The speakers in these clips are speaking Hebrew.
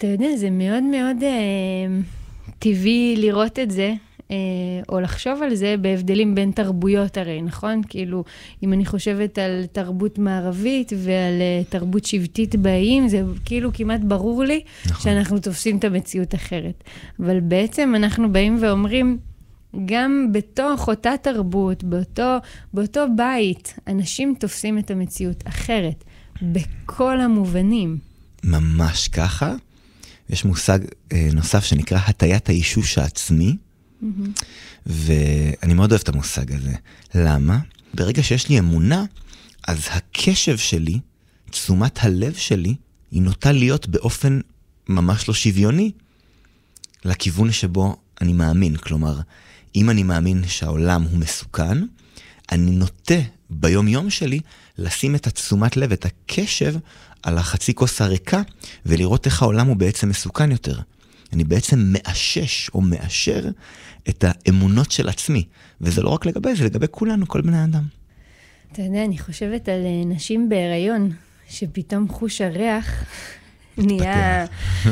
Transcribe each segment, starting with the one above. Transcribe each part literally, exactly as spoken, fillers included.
אתה יודע, זה מאוד מאוד אה, טבעי לראות את זה, אה, או לחשוב על זה בהבדלים בין תרבויות הרי, נכון? כאילו, אם אני חושבת על תרבות מערבית ועל אה, תרבות שבטית באיים, זה כאילו כמעט ברור לי נכון. שאנחנו תופסים את המציאות אחרת. אבל בעצם אנחנו באים ואומרים, גם בתוך אותה תרבות, באותו, באותו בית, אנשים תופסים את המציאות אחרת, בכל המובנים. ממש ככה. יש מושג אה, נוסף שנקרא הטיית האישוש העצמי, mm-hmm. ואני מאוד אוהב את המושג הזה. למה? ברגע שיש לי אמונה, אז הקשב שלי, תשומת הלב שלי, היא נוטה להיות באופן ממש לא שוויוני, לכיוון שבו אני מאמין. כלומר, אם אני מאמין שהעולם הוא מסוכן, אני נוטה ביום יום שלי לשים את התשומת לב, את הקשב על החצי כוס הריקה, ולראות איך העולם הוא בעצם מסוכן יותר. אני בעצם מאשש או מאשר את האמונות של עצמי. וזה לא רק לגבי זה, לגבי כולנו, כל בני אדם. אתה יודע, אני חושבת על נשים בהיריון, שפתאום חוש הריח נהיה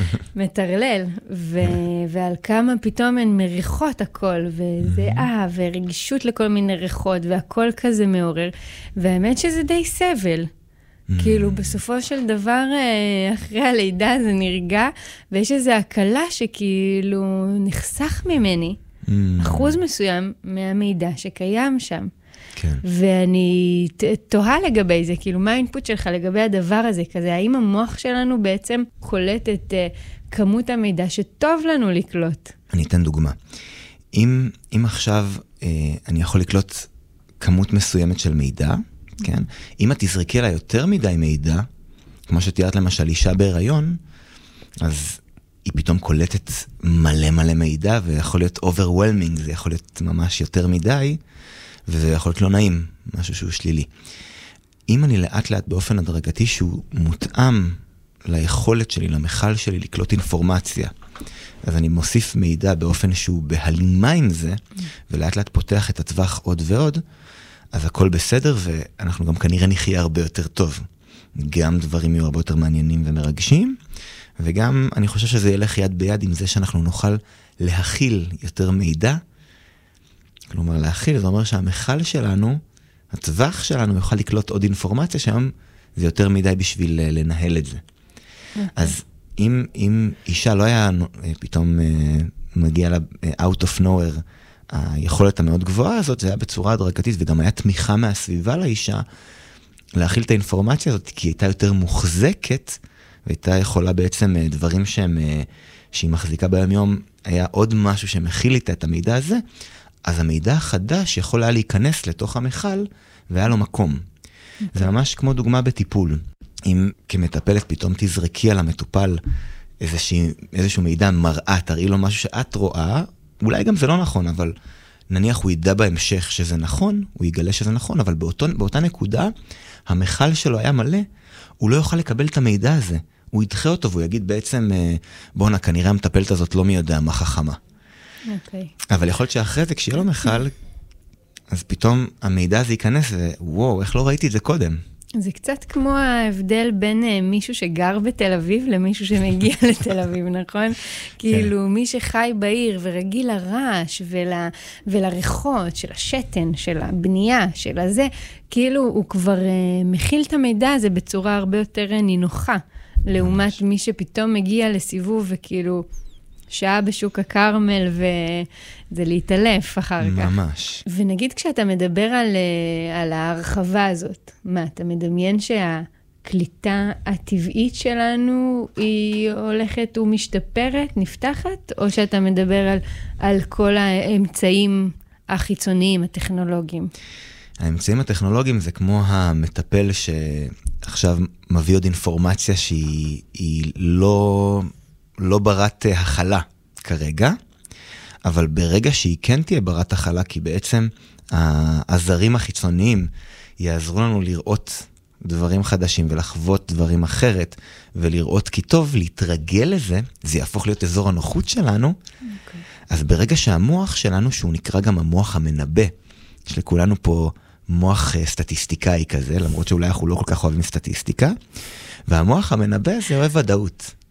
מטרלל, ו- ועל כמה פתאום הן מריחות הכל, וזה אה, ורגישות לכל מיני ריחות, והכל כזה מעורר. והאמת שזה די סבל. כאילו, בסופו של דבר, אחרי הלידה זה נרגע, ויש איזו הקלה שכאילו נחסך ממני, אחוז מסוים מהמידע שקיים שם. כן. ואני תוהה לגבי זה, כאילו, מה האינפוט שלך לגבי הדבר הזה כזה? האם המוח שלנו בעצם קולט את uh, כמות המידע שטוב לנו לקלוט? אני אתן דוגמה. אם, אם עכשיו uh, אני יכול לקלוט כמות מסוימת של מידע, כן? אם את תזרקי לה יותר מדי מידע, כמו שתיארת למשל אישה בהיריון, אז היא פתאום קולטת מלא מלא מידע, ויכול להיות overwhelming, זה יכול להיות ממש יותר מדי, וזה יכול להיות לא נעים, משהו שהוא שלילי. אם אני לאט לאט באופן הדרגתי שהוא מותאם ליכולת שלי, למחל שלי, לקלוט אינפורמציה, אז אני מוסיף מידע באופן שהוא בהלימה עם זה, ולאט לאט פותח את הטווח עוד ועוד, אז הכל בסדר, ואנחנו גם כנראה נחיה הרבה יותר טוב. גם דברים יהיו הרבה יותר מעניינים ומרגשים, וגם אני חושב שזה ילך יד ביד עם זה שאנחנו נוכל להכיל יותר מידע. כלומר, להכיל, זה אומר שהמחל שלנו, הטווח שלנו יוכל לקלוט עוד אינפורמציה, שהיום זה יותר מדי בשביל לנהל את זה. Okay. אז אם, אם אישה לא היה פתאום מגיע לה out of nowhere, היכולת המאוד גבוהה הזאת, זה היה בצורה הדרגתית, וגם היה תמיכה מהסביבה לאישה, להכיל את האינפורמציה הזאת, כי היא הייתה יותר מוחזקת, והייתה יכולה בעצם דברים שהם, שהיא מחזיקה ביום יום, היה עוד משהו שמכיל איתה את המידע הזה, אז המידע החדש יכול היה להיכנס לתוך המחל, והיה לו מקום. Okay. זה ממש כמו דוגמה בטיפול. אם כמטפלת פתאום תזרקי על המטופל איזושהי, איזשהו מידע מראה, תראי לו משהו שאת רואה, אולי גם זה לא נכון, אבל נניח הוא ידע בהמשך שזה נכון, הוא יגלה שזה נכון, אבל באותו, באותה נקודה, המחל שלו היה מלא, הוא לא יוכל לקבל את המידע הזה. הוא ידחה אותו והוא יגיד בעצם, בונה, כנראה המטפלת הזאת לא מי יודע מה חכמה. אוקיי. אבל יכול להיות שאחרי זה, כשיהיה לו מחל, אז פתאום המידע הזה ייכנס, ווואו, איך לא ראיתי את זה קודם? זה קצת כמו ההבדל בין uh, מישהו שגר בתל אביב למישהו שמגיע לתל אביב, נכון? כאילו, מי שחי בעיר ורגיל לרעש ול, ולריחות של השתן, של הבנייה, של הזה, כאילו הוא כבר uh, מכיל את המידע הזה בצורה הרבה יותר נינוחה, לעומת מי שפתאום מגיע לסיבוב וכאילו שעה בשוק הקרמל וזה להתעלף אחר כך. ממש. ונגיד כשאתה מדבר על, על ההרחבה הזאת, מה, אתה מדמיין שהקליטה הטבעית שלנו היא הולכת ומשתפרת, נפתחת, או שאתה מדבר על, על כל האמצעים החיצוניים, הטכנולוגיים? האמצעים הטכנולוגיים זה כמו המטפל שעכשיו מביא עוד אינפורמציה שהיא לא... לא ברת החלה כרגע, אבל ברגע שהיא כן תהיה ברת החלה, כי בעצם העזרים החיצוניים יעזרו לנו לראות דברים חדשים ולחוות דברים אחרת, ולראות כי טוב, להתרגל לזה, זה יהפוך להיות אזור הנוחות שלנו, okay. אז ברגע שהמוח שלנו, שהוא נקרא גם המוח המנבא, יש לכולנו פה מוח סטטיסטיקאי כזה, למרות שאולי אנחנו לא כל כך אוהבים סטטיסטיקה, והמוח המנבא זה אוהב ודאות.